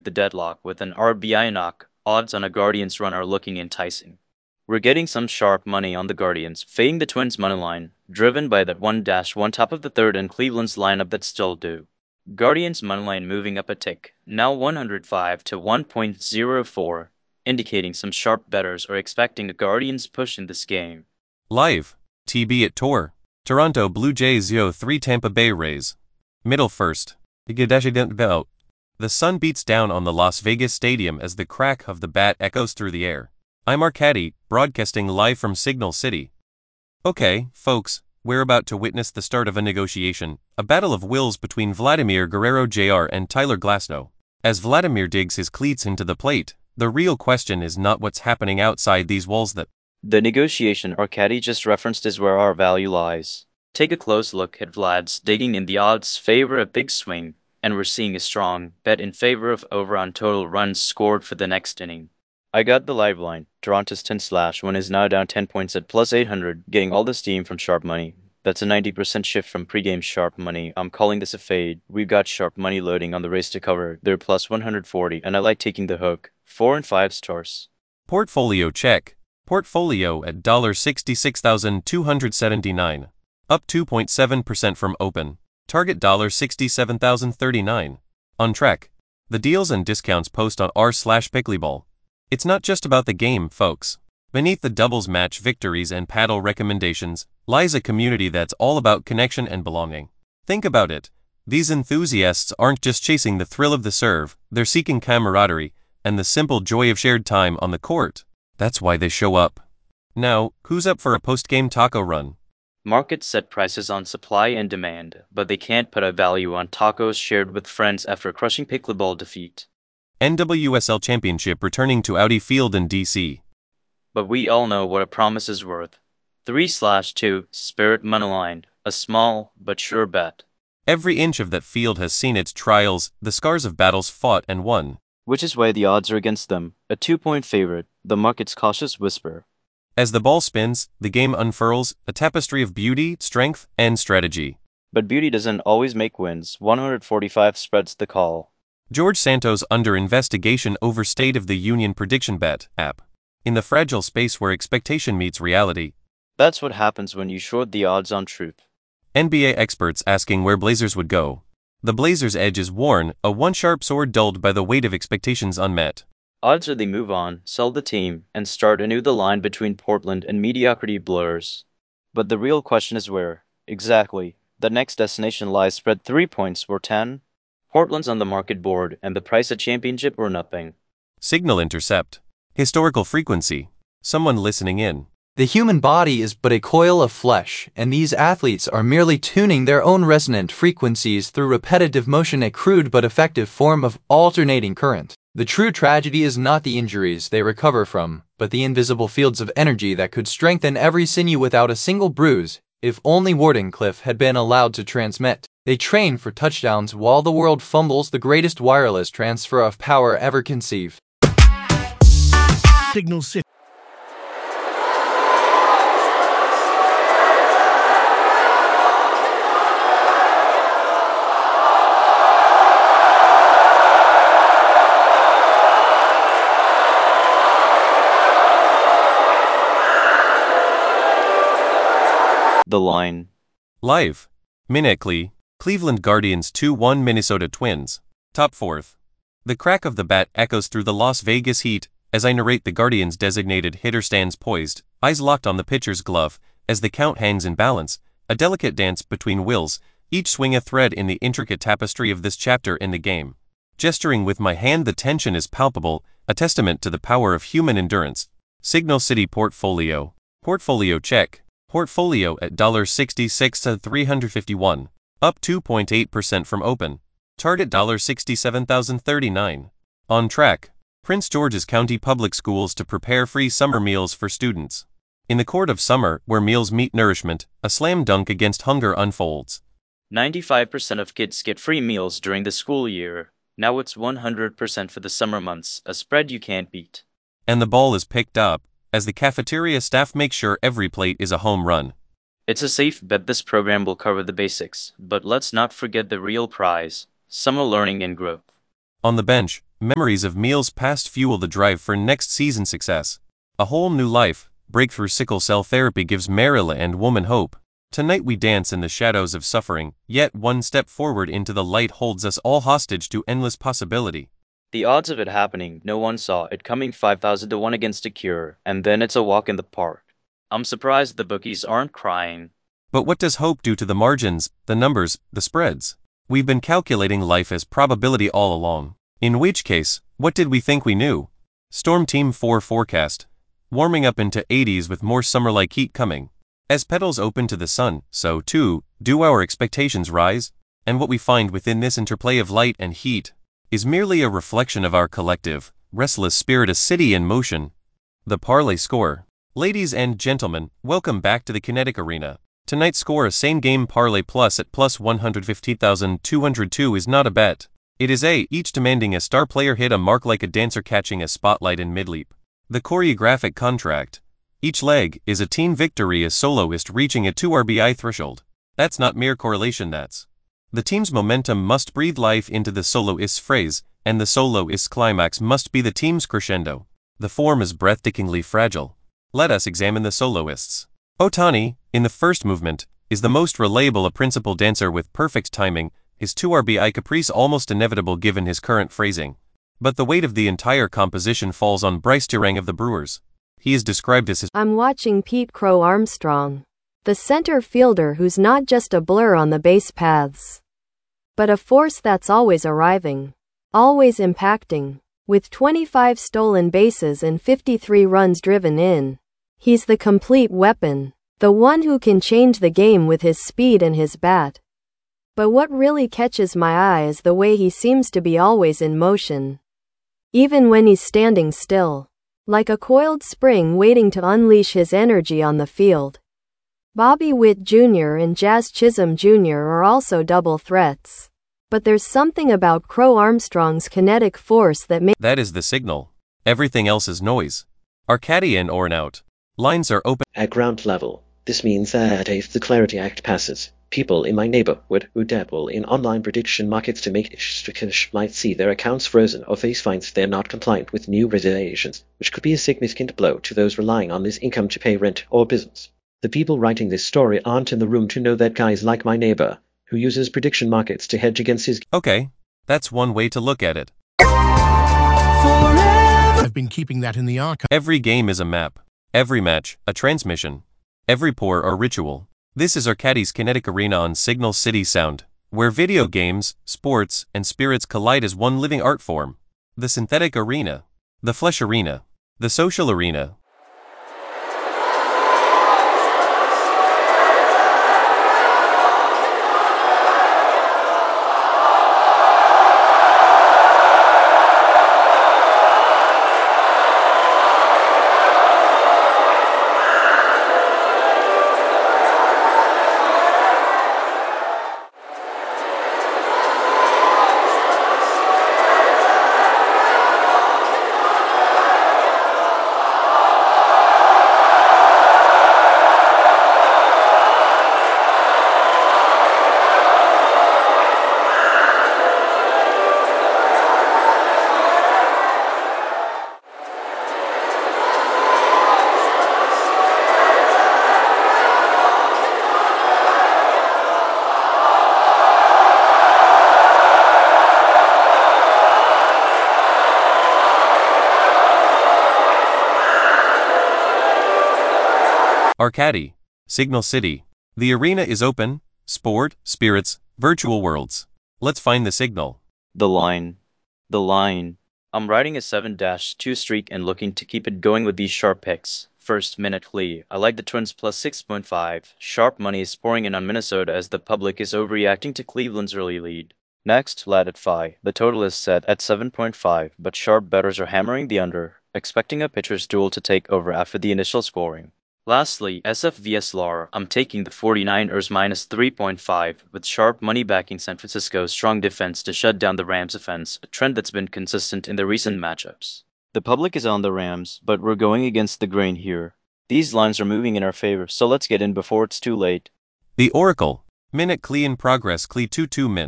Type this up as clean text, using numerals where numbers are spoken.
The deadlock with an RBI knock, odds on a Guardians run are looking enticing. We're getting some sharp money on the Guardians, fading the Twins money line, driven by that 1-1 top of the third and Cleveland's lineup that still do. Guardians money line moving up a tick, now 105 to 1.04, indicating some sharp bettors are expecting a Guardians push in this game. Live. TB at Tor. Toronto Blue Jays 0-3 Tampa Bay Rays. Middle first. The sun beats down on the Las Vegas Stadium as the crack of the bat echoes through the air. I'm Arcady, broadcasting live from Signal City. Okay, folks, we're about to witness the start of a negotiation, a battle of wills between Vladimir Guerrero Jr. and Tyler Glasnow. As Vladimir digs his cleats into the plate, the real question is not what's happening outside these walls. The negotiation Arcady just referenced is where our value lies. Take a close look at Vlad's digging in the odds favor a big swing, and we're seeing a strong bet in favor of over on total runs scored for the next inning. I got the live line. Toronto's 10/1 is now down 10 points at plus 800, getting all the steam from sharp money. That's a 90% shift from pregame sharp money. I'm calling this a fade. We've got sharp money loading on the race to cover. They're plus 140, and I like taking the hook. 4 and 5 stars. Portfolio check. Portfolio at $66,279. Up 2.7% from open. Target $67,039. On track. The deals and discounts post on r/pickleball. It's not just about the game, folks. Beneath the doubles match victories and paddle recommendations lies a community that's all about connection and belonging. Think about it. These enthusiasts aren't just chasing the thrill of the serve, they're seeking camaraderie and the simple joy of shared time on the court. That's why they show up. Now, who's up for a post-game taco run? Markets set prices on supply and demand, but they can't put a value on tacos shared with friends after crushing pickleball defeat. NWSL Championship returning to Audi Field in DC. But we all know what a promise is worth. 3/2 Spirit Moneyline, a small but sure bet. Every inch of that field has seen its trials, the scars of battles fought and won. Which is why the odds are against them, a 2-point favorite, the market's cautious whisper. As the ball spins, the game unfurls, a tapestry of beauty, strength, and strategy. But beauty doesn't always make wins. 145 spreads the call. George Santos under investigation over State of the Union Prediction Bet app. In the fragile space where expectation meets reality. That's what happens when you short the odds on truth. NBA experts asking where Blazers would go. The Blazers' edge is worn, a one-sharp sword dulled by the weight of expectations unmet. Odds are they move on, sell the team, and start anew. The line between Portland and mediocrity blurs. But the real question is where, exactly, the next destination lies. Spread 3 points or 10. Portland's on the market board, and the price at championship or nothing. Signal intercept. Historical frequency. Someone listening in. The human body is but a coil of flesh, and these athletes are merely tuning their own resonant frequencies through repetitive motion, a crude but effective form of alternating current. The true tragedy is not the injuries they recover from, but the invisible fields of energy that could strengthen every sinew without a single bruise, if only Wardenclyffe had been allowed to transmit. They train for touchdowns while the world fumbles the greatest wireless transfer of power ever conceived. Signal City. The line. Live. Minutely. Cleveland Guardians 2-1 Minnesota Twins. Top fourth. The crack of the bat echoes through the Las Vegas heat as I narrate. The Guardians' designated hitter stands poised, eyes locked on the pitcher's glove, as the count hangs in balance, a delicate dance between wills, each swing a thread in the intricate tapestry of this chapter in the game. Gesturing with my hand, the tension is palpable, a testament to the power of human endurance. Signal City Portfolio. Portfolio check. Portfolio at $66,351. Up 2.8% from open. Target $67,039. On track. Prince George's County Public Schools to prepare free summer meals for students. In the court of summer, where meals meet nourishment, a slam dunk against hunger unfolds. 95% of kids get free meals during the school year. Now it's 100% for the summer months, a spread you can't beat. And the ball is picked up, as the cafeteria staff make sure every plate is a home run. It's a safe bet this program will cover the basics, but let's not forget the real prize, summer learning and growth. On the bench, Memories of meals past fuel the drive for next season success. A whole new life, breakthrough sickle cell therapy gives Marilla and woman hope. Tonight we dance in the shadows of suffering, yet one step forward into the light holds us all hostage to endless possibility. The odds of it happening, no one saw it coming 5,000 to 1 against a cure, and then it's a walk in the park. I'm surprised the bookies aren't crying. But what does hope do to the margins, the numbers, the spreads? We've been calculating life as probability all along. In which case, what did we think we knew? Storm Team 4 forecast. Warming up into 80s with more summer-like heat coming. As petals open to the sun, so too, do our expectations rise? And what we find within this interplay of light and heat is merely a reflection of our collective, restless spirit, a city in motion. The parlay score. Ladies and gentlemen, welcome back to the Kinetic Arena. Tonight's score, a same-game parlay plus at plus 115,202 is not a bet. It is each demanding a star player hit a mark like a dancer catching a spotlight in mid-leap. The choreographic contract. Each leg is a team victory, a soloist reaching a 2 RBI threshold. That's not mere correlation, that's the team's momentum must breathe life into the soloist's phrase, and the soloist's climax must be the team's crescendo. The form is breathtakingly fragile. Let us examine the soloists. Ohtani, in the first movement, is the most reliable, a principal dancer with perfect timing, his 2 RBI caprice almost inevitable given his current phrasing. But the weight of the entire composition falls on Bryce Turang of the Brewers. He is described as his I'm watching Pete Crow Armstrong, the center fielder who's not just a blur on the base paths, but a force that's always arriving, always impacting. With 25 stolen bases and 53 runs driven in, he's the complete weapon, the one who can change the game with his speed and his bat. But what really catches my eye is the way he seems to be always in motion, even when he's standing still, like a coiled spring waiting to unleash his energy on the field. Bobby Witt Jr. and Jazz Chisholm Jr. are also double threats. But there's something about Crow Armstrong's kinetic force that makes... That is the signal. Everything else is noise. Arcadia in or out. Lines are open. At ground level, this means that if the Clarity Act passes, people in my neighborhood who dabble in online prediction markets to make might see their accounts frozen or face fines if they're not compliant with new regulations, which could be a significant blow to those relying on this income to pay rent or business. The people writing this story aren't in the room to know that guys like my neighbor, who uses prediction markets to hedge against his... Okay, that's one way to look at it. I've been keeping that in the archive. Every game is a map. Every match, a transmission. Every pour, a ritual. This is Arcadi's Kinetic Arena on Signal City Sound, where video games, sports, and spirits collide as one living art form. The synthetic arena. The flesh arena. The social arena. Arcady, Signal City. The arena is open, sport, spirits, virtual worlds. Let's find the signal. The line. The line. I'm riding a 7-2 streak and looking to keep it going with these sharp picks. First, Minute Lee. I like the Twins plus 6.5. Sharp money is pouring in on Minnesota as the public is overreacting to Cleveland's early lead. Next, Lad at Phi. The total is set at 7.5, but sharp bettors are hammering the under, expecting a pitcher's duel to take over after the initial scoring. Lastly, SF vs LAR. I'm taking the 49ers minus 3.5, with sharp money backing San Francisco's strong defense to shut down the Rams' offense, a trend that's been consistent in the recent matchups. The public is on the Rams, but we're going against the grain here. These lines are moving in our favor, so let's get in before it's too late. The Oracle. Minute Clee in progress, Clee 2-2 min.